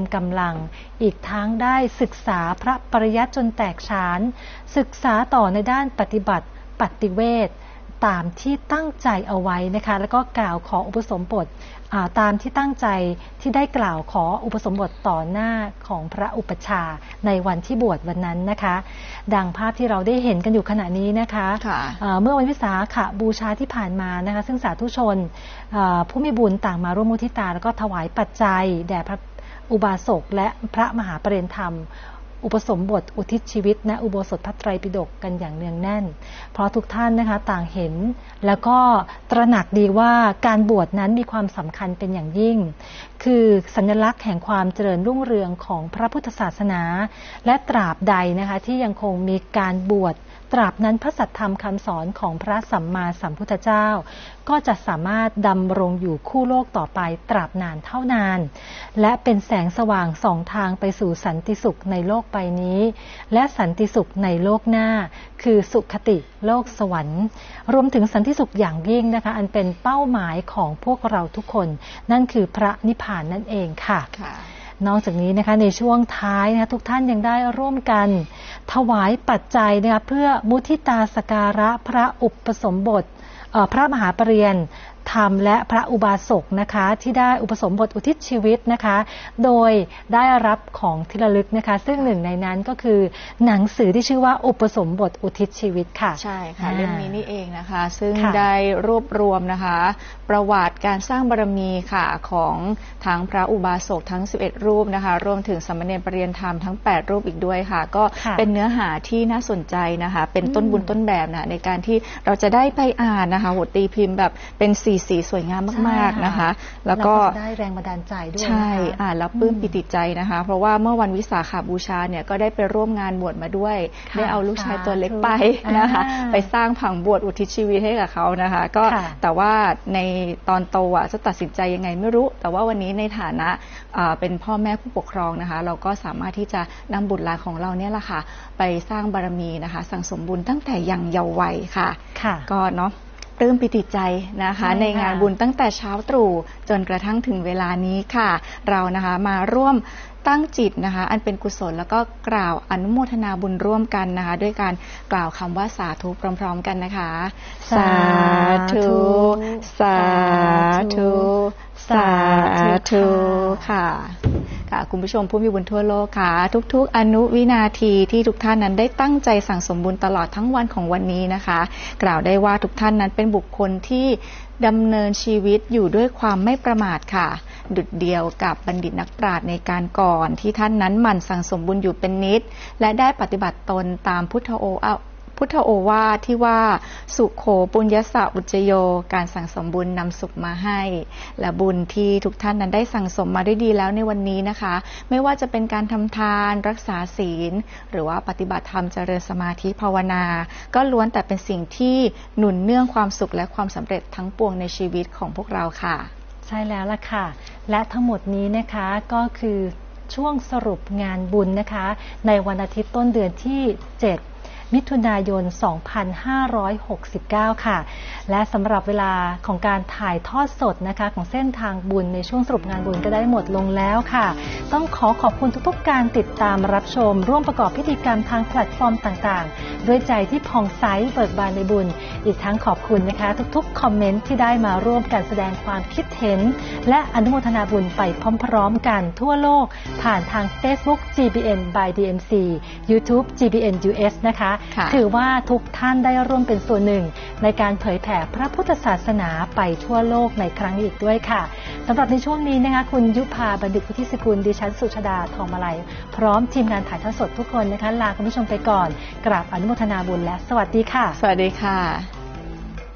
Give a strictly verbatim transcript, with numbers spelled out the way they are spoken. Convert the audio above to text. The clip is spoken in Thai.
กำลังอีกทั้งได้ศึกษาพระปริยัติจนแตกฉานศึกษาต่อในด้านปฏิบัติปฏิเวทตามที่ตั้งใจเอาไว้นะคะแล้วก็กล่าวขออุปสมบทตามที่ตั้งใจที่ได้กล่าวขออุปสมบทต่อหน้าของพระอุปัชฌาย์ในวันที่บวชวันนั้นนะคะดังภาพที่เราได้เห็นกันอยู่ขณะนี้นะคะเมื่อวันวิสาขบูชาที่ผ่านมานะคะซึ่งสาธุชนผู้มีบุญต่างมาร่วมมุทิตาแล้วก็ถวายปัจจัยแด่พระอุบาสกและพระมหาปริญธรรมอุปสมบทอุทิศชีวิตณอุโบสถพระไตรปิฎกกันอย่างเนืองแน่นเพราะทุกท่านนะคะต่างเห็นแล้วก็ตระหนักดีว่าการบวชนั้นมีความสำคัญเป็นอย่างยิ่งคือสัญลักษณ์แห่งความเจริญรุ่งเรืองของพระพุทธศาสนาและตราบใดนะคะที่ยังคงมีการบวชตราบนั้นพระสัทธรรมคำสอนของพระสัมมาสัมพุทธเจ้าก็จะสามารถดำรงอยู่คู่โลกต่อไปตราบนานเท่านานและเป็นแสงสว่างส่องทางไปสู่สันติสุขในโลกใบนี้และสันติสุขในโลกหน้าคือสุขติโลกสวรรค์รวมถึงสันติสุขอย่างยิ่งนะคะอันเป็นเป้าหมายของพวกเราทุกคนนั่นคือพระนิพพานนั่นเองค่ะนอกจากนี้นะคะในช่วงท้ายนะคะทุกท่านยังได้ร่วมกันถวายปัจจัยนะคะเพื่อมุทิตาสการะพระอุปสมบทพระมหาปริญญาธรรมและพระอุบาสกนะคะที่ได้อุปสมบทอุทิศชีวิตนะคะโดยได้รับของที่ระลึกนะคะซึ่งหนึ่งในนั้นก็คือหนังสือที่ชื่อว่าอุปสมบทอุทิศชีวิตค่ะใช่ค่ะเล่มนี้นี่เองนะคะซึ่งได้รวบรวมนะคะประวัติการสร้างบารมีค่ะของทั้งพระอุบาสกทั้งสิบเอ็ดรูปนะคะรวมถึงสามเณรปริยญธรรมทั้งแปดรูปอีกด้วยค่ะก็เป็นเนื้อหาที่น่าสนใจนะคะเป็นต้นบุญต้นแบบนะในการที่เราจะได้ไปอ่านนะคะหัวตีพิมพ์แบบเป็นสีสีสวยงามมากๆนะคะแล้วก็ได้แรงบันดาลใจด้วยใช่อ่านแล้วปลื้มปิติใจนะคะเพราะว่าเมื่อวันวิสาขบูชาเนี่ยก็ได้ไปร่วมงานบวชมาด้วยได้เอาลูกชายตัวเล็กไปนะคะไปสร้างผังบวชอุทิศชีวิตให้กับเขานะคะก็แต่ว่าในตอนโตอ่ะจะตัดสินใจยังไงไม่รู้แต่ว่าวันนี้ในฐานะเป็นพ่อแม่ผู้ปกครองนะคะเราก็สามารถที่จะนำบุตรหลานของเราเนี่ยแหละค่ะไปสร้างบารมีนะคะสั่งสมบุญตั้งแต่ยังเยาว์วัยค่ะก็เนาะปลื้มปิติใจนะคะในงานบุญตั้งแต่เช้าตรู่จนกระทั่งถึงเวลานี้ค่ะเรานะคะมาร่วมตั้งจิตนะคะอันเป็นกุศลแล้วก็กล่าวอนุโมทนาบุญร่วมกันนะคะด้วยการกล่าวคำว่าสาธุพร้อมๆกันนะคะสาธุสาธุสาธุค่ะค่ะคุณผู้ชมผู้มีบุญทั่วโลกค่ะทุกๆอนุวินาทีที่ทุกท่านนั้นได้ตั้งใจสั่งสมบุญตลอดทั้งวันของวันนี้นะคะกล่าวได้ว่าทุกท่านนั้นเป็นบุคคลที่ดำเนินชีวิตอยู่ด้วยความไม่ประมาทค่ะดุจเดียวกับบัณฑิตนักปราชญ์ในการก่อนที่ท่านนั้นหมั่นสั่งสมบุญอยู่เป็นนิจและได้ปฏิบัติตนตามพุทธโอพุทธโอวาทที่ว่าสุโขปุญญสะอุจจโยการสั่งสมบุญนำสุขมาให้และบุญที่ทุกท่านนั้นได้สั่งสมมาได้ดีแล้วในวันนี้นะคะไม่ว่าจะเป็นการทำทานรักษาศีลหรือว่าปฏิบัติธรรมเจริญสมาธิภาวนาก็ล้วนแต่เป็นสิ่งที่หนุนเนื่องความสุขและความสำเร็จทั้งปวงในชีวิตของพวกเราค่ะใช่แล้วล่ะค่ะและทั้งหมดนี้นะคะก็คือช่วงสรุปงานบุญนะคะในวันอาทิตย์ต้นเดือนที่เจ็ดมิถุนายน สองพันห้าร้อยหกสิบเก้า ค่ะและสำหรับเวลาของการถ่ายทอดสดนะคะของเส้นทางบุญในช่วงสรุปงานบุญก็ได้หมดลงแล้วค่ะต้องขอขอบคุณทุกๆการติดตามรับชมร่วมประกอบพิธีกรรมทางแพลตฟอร์มต่างๆด้วยใจที่ผ่องใสเบิกบานในบุญอีกทั้งขอบคุณนะคะทุกๆคอมเมนต์ที่ได้มาร่วมกันแสดงความคิดเห็นและอนุโมทนาบุญไปพร้อมๆกันทั่วโลกผ่านทาง Facebook จี บี เอ็น by ดี เอ็ม ซี YouTube จี บี เอ็น ยู เอส นะคะถือว่าทุกท่านได้ร่วมเป็นส่วนหนึ่งในการเผยแผ่พระพุทธศาสนาไปทั่วโลกในครั้งนี้อีกด้วยค่ะสำหรับในช่วงนี้นะคะคุณยุพาบัณฑิตวุฒิสกุลดิฉันสุชดาทองมาลัยพร้อมทีมงานถ่ายทอดสดทุกคนนะคะลาคุณผู้ชมไปก่อนกราบอนุโมทนาบุญและสวัสดีค่ะสวัสดีค่ะ